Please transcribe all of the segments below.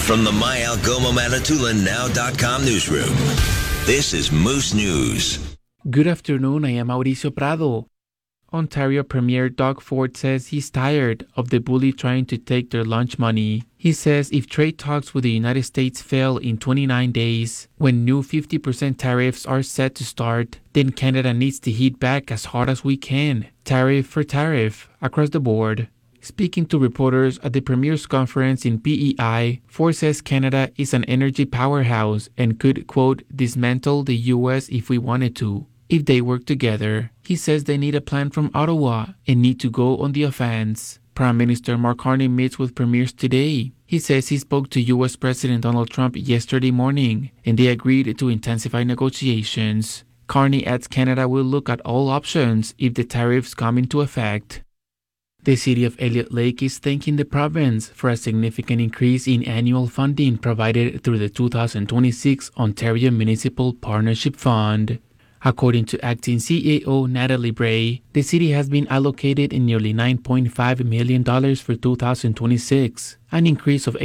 From the My Algoma Manitoulin Now.com newsroom, this is Moose News. Good afternoon, I am Mauricio Prado. Ontario Premier Doug Ford says he's tired of the bully trying to take their lunch money. He says if trade talks with the United States fail in 29 days, when new 50% tariffs are set to start, then Canada needs to hit back as hard as we can, tariff for tariff, across the board. Speaking to reporters at the Premier's conference in PEI, Ford says Canada is an energy powerhouse and could, quote, dismantle the U.S. if we wanted to, if they work together. He says they need a plan from Ottawa and need to go on the offense. Prime Minister Mark Carney meets with premiers today. He says he spoke to U.S. President Donald Trump yesterday morning, and they agreed to intensify negotiations. Carney adds Canada will look at all options if the tariffs come into effect. The city of Elliott Lake is thanking the province for a significant increase in annual funding provided through the 2026 Ontario Municipal Partnership Fund. According to acting CAO Natalie Bray, the city has been allocated nearly $9.5 million for 2026, an increase of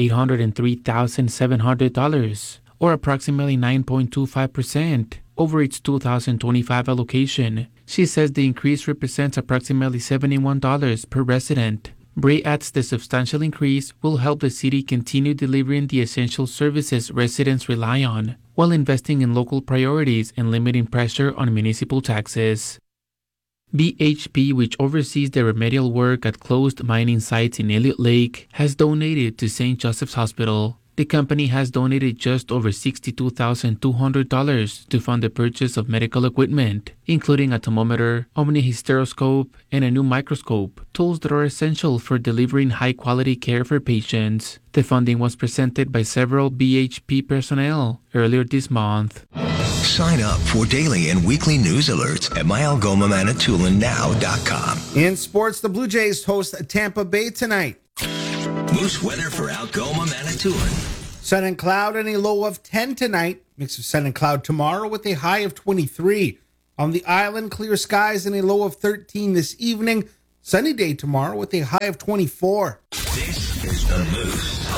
$803,700, or approximately 9.25%, over its 2025 allocation. She says the increase represents approximately $71 per resident. Bray adds the substantial increase will help the city continue delivering the essential services residents rely on, while investing in local priorities and limiting pressure on municipal taxes. BHP, which oversees the remedial work at closed mining sites in Elliott Lake, has donated to St. Joseph's Hospital. The company has donated just over $62,200 to fund the purchase of medical equipment, including a thermometer, omnihysteroscope, and a new microscope, tools that are essential for delivering high-quality care for patients. The funding was presented by several BHP personnel earlier this month. Sign up for daily and weekly news alerts at myalgomamanitoulinnow.com. In sports, the Blue Jays host Tampa Bay tonight. Moose weather for Algoma, Manitoulin. Sun and cloud and a low of 10 tonight. Mix of sun and cloud tomorrow with a high of 23. On the island, clear skies and a low of 13 this evening. Sunny day tomorrow with a high of 24. This is the Moose.